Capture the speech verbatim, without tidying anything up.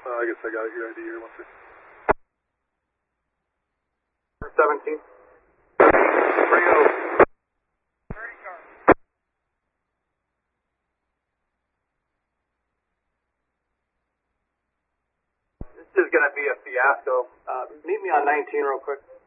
Uh, I guess I got your I D here. One second. seventeen. Bring it over. This is going to be a fiasco. Uh, meet me on nineteen real quick.